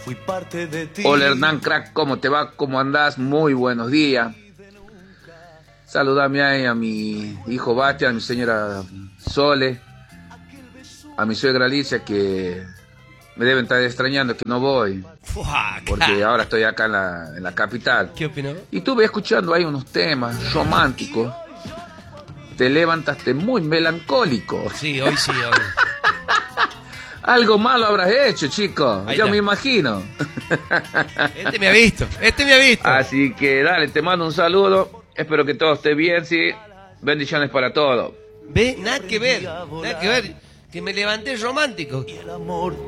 Hola Hernán Crack, ¿cómo te va? ¿Cómo andás? Muy buenos días. Saludame ahí a mi hijo Bastian, a mi señora Sole, a mi suegra Alicia, que me deben estar extrañando, que no voy, porque ahora estoy acá en la capital. ¿Qué opinó? Y estuve escuchando ahí unos temas románticos. Te levantaste muy melancólico. Sí, hoy sí, hoy. Algo malo habrás hecho, chico. Ahí Yo está. me imagino. Este me ha visto. Así que dale, te mando un saludo. Espero que todo esté bien, sí. Bendiciones para todos. ¿Ve? Nada que ver. Que me levanté romántico.